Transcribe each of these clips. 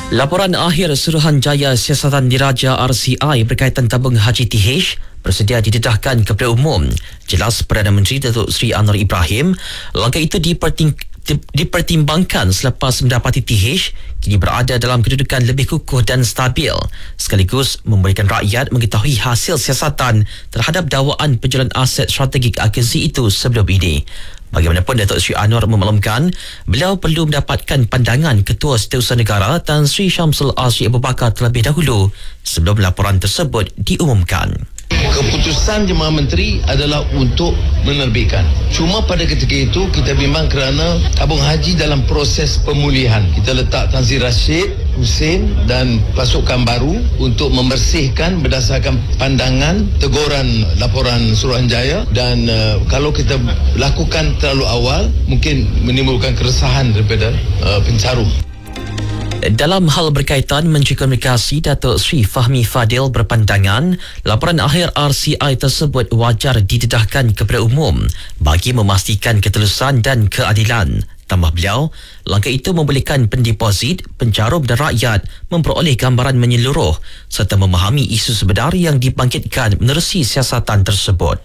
Laporan akhir Suruhanjaya Siasatan Diraja RCI berkaitan tabung Haji TH bersedia didedahkan kepada umum. Jelas Perdana Menteri Datuk Seri Anwar Ibrahim, langkah itu dipertimbangkan selepas mendapati TH kini berada dalam kedudukan lebih kukuh dan stabil, sekaligus memberikan rakyat mengetahui hasil siasatan terhadap dakwaan penjualan aset strategik agensi itu sebelum ini. Bagaimanapun, Datuk Seri Anwar memaklumkan beliau perlu mendapatkan pandangan Ketua Setiausaha Negara Tan Sri Syamsul Asri Abu Bakar terlebih dahulu sebelum laporan tersebut diumumkan. Keputusan Jemaah Menteri adalah untuk menerbitkan. Cuma pada ketika itu kita bimbang kerana tabung haji dalam proses pemulihan. Kita letak Tan Sri Rashid Hussein dan pasukan baru untuk membersihkan berdasarkan pandangan teguran laporan Suruhanjaya, dan kalau kita lakukan terlalu awal mungkin menimbulkan keresahan daripada pencarum. Dalam hal berkaitan, Menteri Komunikasi Datuk Sri Fahmi Fadil berpandangan laporan akhir RCI tersebut wajar didedahkan kepada umum bagi memastikan ketelusan dan keadilan. Tambah beliau, langkah itu membolehkan pendeposit, pencarum dan rakyat memperoleh gambaran menyeluruh serta memahami isu sebenar yang dibangkitkan menerusi siasatan tersebut.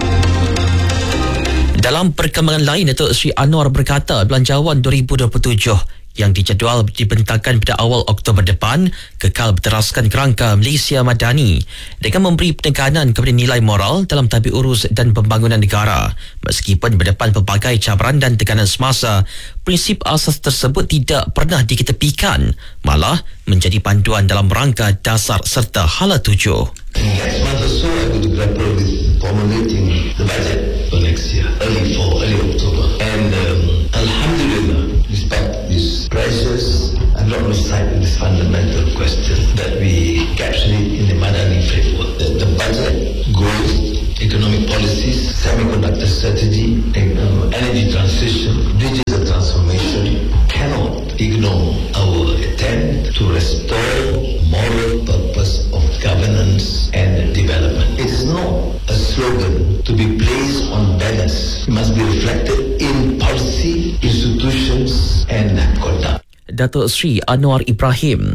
Dalam perkembangan lain, Datuk Seri Anwar berkata belanjawan 2027 yang dijadual dibentangkan pada awal Oktober depan kekal berteraskan kerangka Malaysia Madani dengan memberi penekanan kepada nilai moral dalam tabik urus dan pembangunan negara. Meskipun berdepan pelbagai cabaran dan tekanan semasa, prinsip asas tersebut tidak pernah diketepikan, malah menjadi panduan dalam rangka dasar serta hala tuju. Next month or so, I will grapple with formulating the budget for next year, early October. And Alhamdulillah, despite these pressures, I'm not lose sight of this fundamental question that we capture it in the Madani framework. The budget, growth, economic policies, semiconductor strategy, energy transition, digital transformation cannot ignore our attempt to restore moral purpose of governance and development. It is not a slogan to be placed on banners. It must be reflected in policy, institutions and conduct. Datuk Seri Anwar Ibrahim.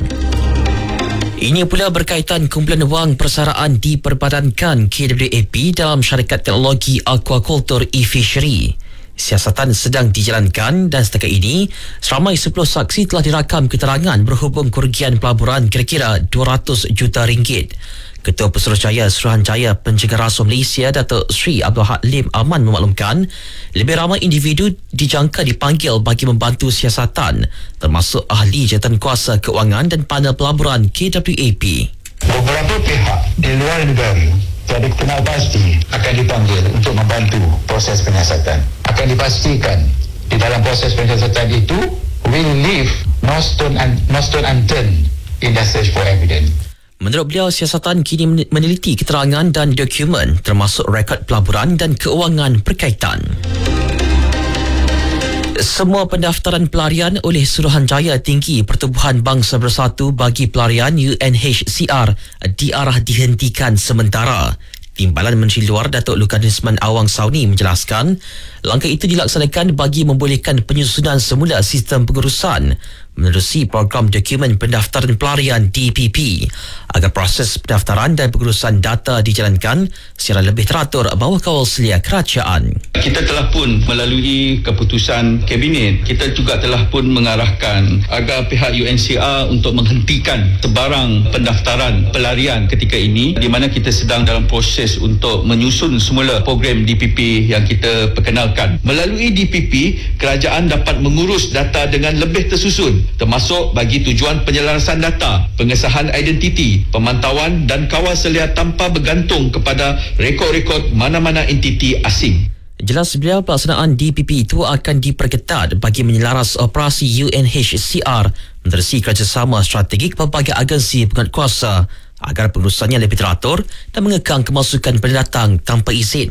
Ini pula berkaitan kumpulan wang persaraan diperbadankan KWAP dalam syarikat teknologi aquaculture e-fishery. Siasatan sedang dijalankan dan setakat ini seramai 10 saksi telah dirakam keterangan berhubung kerugian pelaburan kira-kira 200 juta ringgit. Ketua Pesuruhjaya Suruhanjaya Pencegahan Rasuah Malaysia Datuk Sri Abdul Halim Aman memaklumkan lebih ramai individu dijangka dipanggil bagi membantu siasatan, termasuk ahli jawatankuasa keuangan dan panel pelaburan KWAP. Beberapa pihak di luar negara jadi kenal pasti akan dipanggil untuk membantu proses penyiasatan. Akan dipastikan di dalam proses penyiasatan itu will leave no stone unturned in the search for evidence. Menurut beliau, siasatan kini meneliti keterangan dan dokumen termasuk rekod pelaburan dan keuangan berkaitan. Semua pendaftaran pelarian oleh Suruhanjaya Tinggi Pertubuhan Bangsa Bersatu bagi pelarian UNHCR diarah dihentikan sementara. Timbalan Menteri Luar Datuk Lukanisman Awang Sauni menjelaskan langkah itu dilaksanakan bagi membolehkan penyusunan semula sistem pengurusan menerusi program dokumen pendaftaran pelarian DPP agar proses pendaftaran dan pengurusan data dijalankan secara lebih teratur bawah kawal selia kerajaan. Kita telah pun melalui keputusan kabinet, kita juga telah pun mengarahkan agar pihak UNHCR untuk menghentikan sebarang pendaftaran pelarian ketika ini, di mana kita sedang dalam proses untuk menyusun semula program DPP yang kita perkenalkan. Melalui DPP, kerajaan dapat mengurus data dengan lebih tersusun, termasuk bagi tujuan penyelarasan data, pengesahan identiti, pemantauan dan kawal selia tanpa bergantung kepada rekod-rekod mana-mana entiti asing. Jelas beliau, pelaksanaan DPP itu akan diperketat bagi menyelaras operasi UNHCR menerusi kerjasama strategik pelbagai agensi penguatkuasa agar pengurusannya lebih teratur dan mengekang kemasukan pendatang tanpa izin.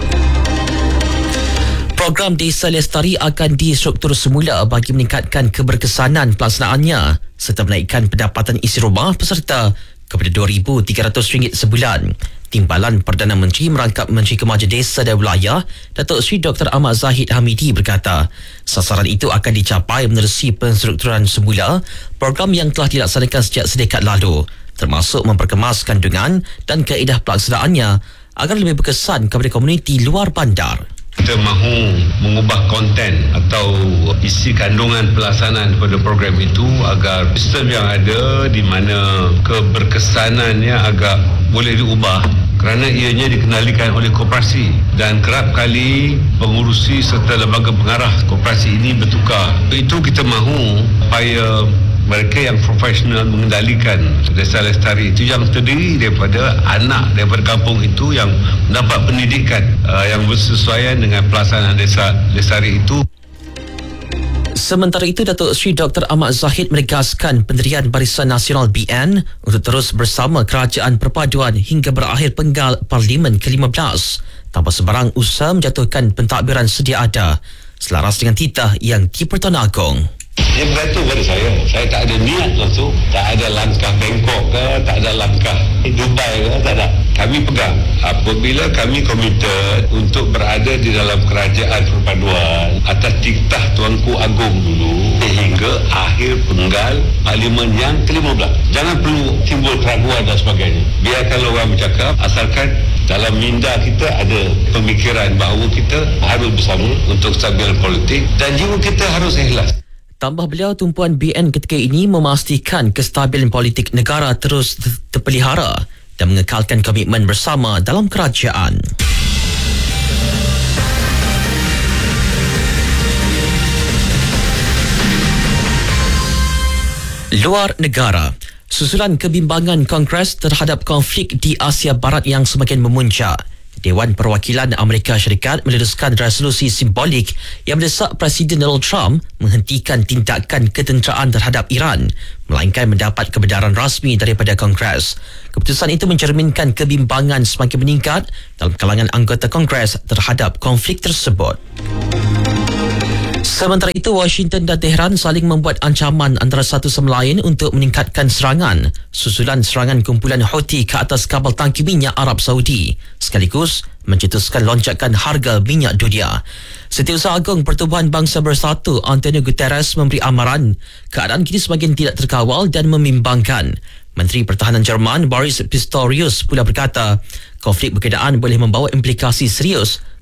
Program Desa Lestari akan distruktur semula bagi meningkatkan keberkesanan pelaksanaannya serta menaikkan pendapatan isi rumah peserta kepada RM2,300 sebulan. Timbalan Perdana Menteri merangkap Menteri Kemajuan Desa dan Wilayah Datuk Seri Dr. Ahmad Zahid Hamidi berkata sasaran itu akan dicapai menerusi penstrukturan semula program yang telah dilaksanakan sejak sedekad lalu, termasuk memperkemas kandungan dan kaedah pelaksanaannya agar lebih berkesan kepada komuniti luar bandar. Kita mahu mengubah konten atau isi kandungan pelaksanaan pada program itu agar sistem yang ada di mana keberkesanannya agak boleh diubah kerana ianya dikenalikan oleh koperasi dan kerap kali pengurusi serta lembaga pengarah koperasi ini bertukar. Itu kita mahu supaya mereka yang profesional mengendalikan desa lestari itu yang terdiri daripada anak daripada kampung itu yang mendapat pendidikan yang bersesuaian dengan pelaksanaan desa lestari itu. Sementara itu, Datuk Seri Dr. Ahmad Zahid menegaskan pendirian Barisan Nasional BN untuk terus bersama kerajaan perpaduan hingga berakhir penggal Parlimen ke-15 tanpa sebarang usaha menjatuhkan pentadbiran sedia ada selaras dengan titah yang di-Pertuan Agong. Dia bergantung pada saya tak ada niat langsung, tak ada langkah Bangkok ke, tak ada langkah Dubai ke, tak ada. Kami pegang apabila kami komited untuk berada di dalam kerajaan perpaduan atas titah Tuanku Agong dulu sehingga akhir penggal Parlimen yang ke-15. Jangan perlu timbul keraguan dan sebagainya. Biarkan orang bercakap asalkan dalam minda kita ada pemikiran bahawa kita harus bersama untuk kestabilan politik dan jiwa kita harus ikhlas. Tambah beliau, tumpuan BN ketika ini memastikan kestabilan politik negara terus terpelihara dan mengekalkan komitmen bersama dalam kerajaan. Luar negara. Susulan kebimbangan Kongres terhadap konflik di Asia Barat yang semakin memuncak, Dewan Perwakilan Amerika Syarikat meneruskan resolusi simbolik yang mendesak Presiden Donald Trump menghentikan tindakan ketenteraan terhadap Iran, melainkan mendapat kebenaran rasmi daripada Kongres. Keputusan itu mencerminkan kebimbangan semakin meningkat dalam kalangan anggota Kongres terhadap konflik tersebut. Sementara itu, Washington dan Tehran saling membuat ancaman antara satu sama lain untuk meningkatkan serangan susulan serangan kumpulan Houthi ke atas kapal tangki minyak Arab Saudi, sekaligus mencetuskan lonjakan harga minyak dunia. Setiausaha Agung Pertubuhan Bangsa Bersatu Antonio Guterres memberi amaran keadaan kini semakin tidak terkawal dan membimbangkan. Menteri Pertahanan Jerman Boris Pistorius pula berkata konflik berkenaan boleh membawa implikasi serius